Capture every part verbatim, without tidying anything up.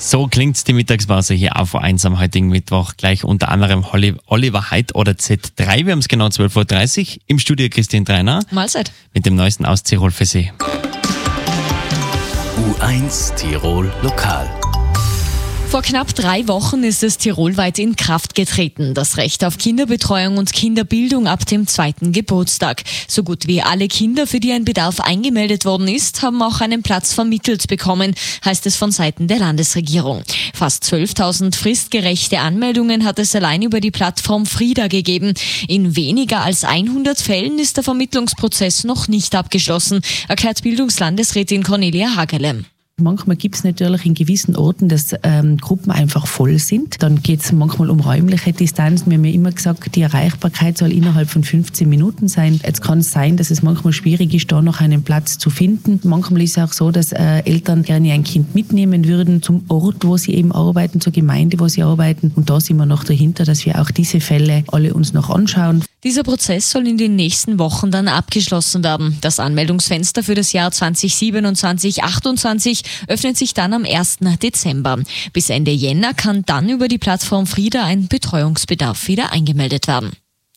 So klingt die Mittagspause hier auf eins am heutigen Mittwoch. Gleich unter anderem Holly, Oliver Heid oder Z drei. Wir haben es genau zwölf Uhr dreißig. Im Studio Christine Treiner. Mahlzeit. Mit dem Neuesten aus Tirol für Sie. U eins Tirol Lokal. Vor knapp drei Wochen ist es tirolweit in Kraft getreten. Das Recht auf Kinderbetreuung und Kinderbildung ab dem zweiten Geburtstag. So gut wie alle Kinder, für die ein Bedarf eingemeldet worden ist, haben auch einen Platz vermittelt bekommen, heißt es von Seiten der Landesregierung. Fast zwölftausend fristgerechte Anmeldungen hat es allein über die Plattform Frida gegeben. In weniger als hundert Fällen ist der Vermittlungsprozess noch nicht abgeschlossen, erklärt Bildungslandesrätin Cornelia Hagerle. Manchmal gibt es natürlich in gewissen Orten, dass ähm, Gruppen einfach voll sind. Dann geht es manchmal um räumliche Distanz. Wir haben ja immer gesagt, die Erreichbarkeit soll innerhalb von fünfzehn Minuten sein. Jetzt kann es sein, dass es manchmal schwierig ist, da noch einen Platz zu finden. Manchmal ist es auch so, dass äh, Eltern gerne ein Kind mitnehmen würden zum Ort, wo sie eben arbeiten, zur Gemeinde, wo sie arbeiten. Und da sind wir noch dahinter, dass wir auch diese Fälle alle uns noch anschauen. Dieser Prozess soll in den nächsten Wochen dann abgeschlossen werden. Das Anmeldungsfenster für das Jahr zwanzig siebenundzwanzig achtundzwanzig öffnet sich dann am ersten Dezember. Bis Ende Jänner kann dann über die Plattform Frida ein Betreuungsbedarf wieder eingemeldet werden.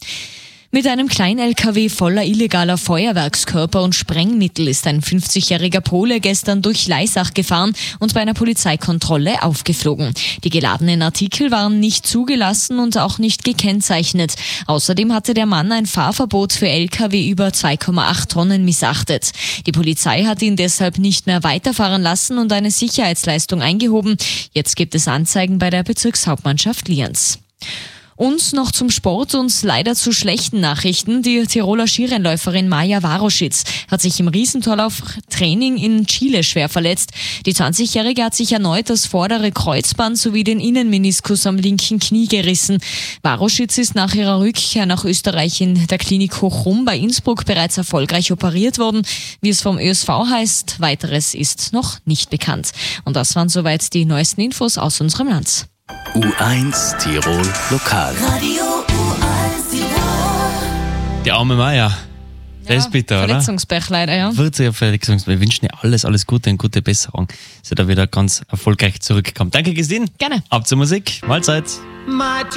Mit einem Klein-L K W voller illegaler Feuerwerkskörper und Sprengmittel ist ein fünfzigjähriger Pole gestern durch Laisach gefahren und bei einer Polizeikontrolle aufgeflogen. Die geladenen Artikel waren nicht zugelassen und auch nicht gekennzeichnet. Außerdem hatte der Mann ein Fahrverbot für L K W über zwei Komma acht Tonnen missachtet. Die Polizei hat ihn deshalb nicht mehr weiterfahren lassen und eine Sicherheitsleistung eingehoben. Jetzt gibt es Anzeigen bei der Bezirkshauptmannschaft Lienz. Und noch zum Sport und leider zu schlechten Nachrichten. Die Tiroler Skirennläuferin Maja Waroschitz hat sich im Riesentorlauf-Training in Chile schwer verletzt. Die zwanzigjährige hat sich erneut das vordere Kreuzband sowie den Innenmeniskus am linken Knie gerissen. Waroschitz ist nach ihrer Rückkehr nach Österreich in der Klinik Hochrum bei Innsbruck bereits erfolgreich operiert worden. Wie es vom Ö S V heißt, weiteres ist noch nicht bekannt. Und das waren soweit die neuesten Infos aus unserem Land. U eins Tirol Lokal. Radio U eins Tirol. Die arme Maya. Das Ja, ist bitter, oder? Verletzungspech leider, ja. Wird sie ja Verletzungspech. Wir wünschen ihr alles, alles Gute und gute Besserung. Sie da wieder ganz erfolgreich zurückkommt. Danke, Christine. Gerne. Ab zur Musik. Mahlzeit. My